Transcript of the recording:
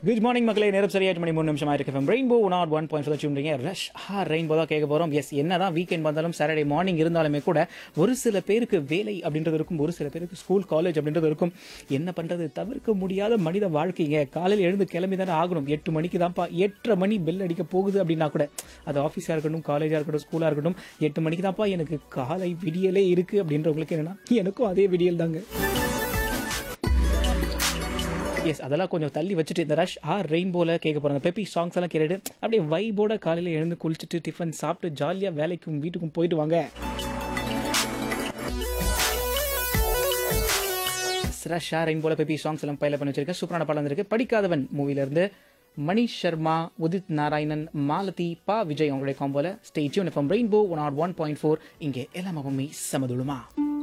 Good morning மக்களே, நேரம் சரியா 8 மணி 3 நிமிஷம் ஆயிருக்கு. ரெயின்போ 101.4 வச்சுருந்தீங்க. ரஷ் ரெயின்போ தான் கேட்க போகிறோம். எஸ், என்னதான் வீக்கெண்ட் வந்தாலும் சாட்டர்டே மார்னிங் இருந்தாலுமே கூட ஒரு சில பேருக்கு வேலை அப்படின்றது இருக்கும், ஒரு சில பேருக்கு ஸ்கூல் காலேஜ் அப்படின்றது இருக்கும். என்ன பண்ணுறது, தவிர்க்க முடியாத மனித வாழ்க்கைங்க. காலையில் எழுந்து கிளம்பி தானே ஆகணும். 8 மணிக்கு தான்ப்பா, 8:30 மணி பெல் அடிக்க போகுது அப்படின்னா கூட, அது ஆஃபீஸாக இருக்கட்டும், காலேஜாக இருக்கட்டும், ஸ்கூலாக இருக்கட்டும், 8 மணிக்கு தான்ப்பா எனக்கு காலை விடியலே இருக்குது அப்படின்றவங்களுக்கு என்னென்னா, எனக்கும் அதே விடியல் தாங்க. எஸ், அதெல்லாம் கொஞ்சம் தள்ளி வச்சுட்டு இந்த ரஷ் ரெயின்போல கேட்க போகிறாங்க. பெப்பி சாங்ஸ் எல்லாம் கேட்டுட்டு அப்படியே வைபோட காலையில் எழுந்து குளிச்சுட்டு டிஃபன் சாப்பிட்டு ஜாலியாக வேலைக்கும் வீட்டுக்கும் போயிட்டு வாங்க. ரஷ் ரெயின்போல பெப்பி சாங்ஸ் எல்லாம் பயில பண்ணி வச்சிருக்கேன். சூப்பரான படம் இருக்கு. படிக்காதவன் மூவிலேருந்து மணிஷ் சர்மா, உதித் நாராயணன், மாலதி, பா விஜய் அவங்களுடைய காம்போல. Stay tune from rainbow 101.4. இங்கே எல்லாமே சமதுளுமா.